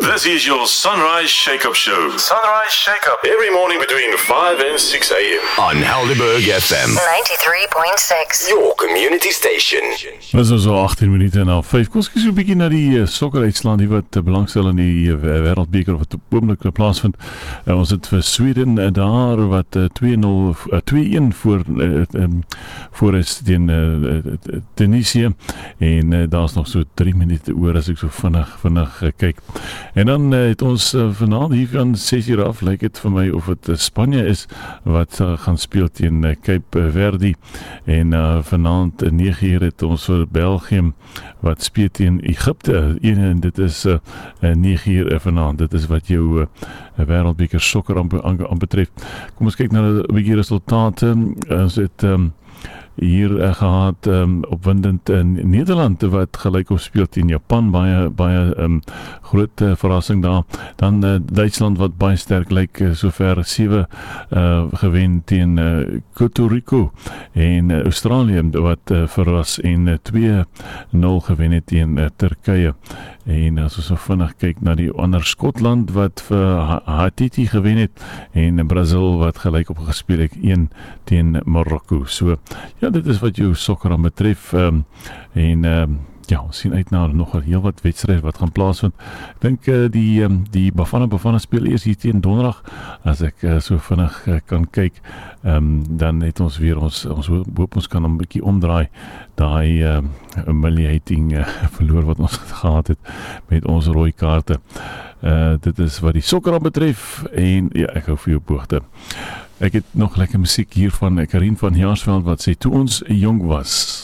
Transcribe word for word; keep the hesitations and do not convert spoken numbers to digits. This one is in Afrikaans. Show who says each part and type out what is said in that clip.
Speaker 1: This is your Sunrise Shake-Up Show. Sunrise Shake-Up. Every morning between five and six a.m.
Speaker 2: on Helderberg F M.
Speaker 3: ninety-three point six.
Speaker 2: Your community station.
Speaker 4: Dit is so agttien minute na vyf. Kom ons kyk so 'n bietjie na die uh, sokkeruitslaande die wat uh, belangstel in die uh, wêreldbeker wat op oomblik plaasvind. Uh, ons het vir Sweden uh, daar wat uh, twee nul uh, twee een voor uh, um, voor is teen uh, uh, Tunesië en uh, daar's nog so drie minute oor as ek so vinnig vinnig uh, kyk. En dan uh, het ons uh, vanaand hier van ses uur af, lyk dit vir my of dit uh, Spanje is wat uh, gaan speel teen uh, Cape Verde en uh, vanaand uh, nege uur het ons vir Belgium wat speel teen Egypte en dit is uh, nege uur uh, vanaand. Dit is wat jou uh, wêreldbeker sokker aan, aan, aan betref. Kom ons kyk na 'n bietjie resultate. Ons het um, hier uh, gehad um, opwindend in Nederland wat gelyk op speel teen Japan, baie baie um, groot uh, verrassing daar. Dan uh, Duitsland wat baie sterk lyk uh, sover sewe uh, gewen teen uh, Puerto Rico en uh, Australië wat uh, verras en uh, twee nul gewen het teen uh, Turkye. En as ons so vinnig kyk na die ander, Skotland wat vir Haiti gewen het en Brazil wat gelyk op gespeel het een teen Marokko. So ja, dit is wat jou sokker aan betref um, en um, ja, ons sien uit na nog 'n heel wat wedstryd wat gaan plaasvind. Ek dink uh, die um, die Bafana Bafana speel eers hier teen Donderdag. As ek uh, so vinnig uh, kan kyk, um, dan het ons weer ons ons hoop ons kan 'n bietjie omdraai daai uh, humiliating uh, verloor wat ons gehad het met ons rooi kaarte. Uh, dit is wat die sokker aan betref en ja, ek hou vir jou boogte. Ek het nog lekker musiek hier van Karin van Jaarsveld wat sê toe ons jong was.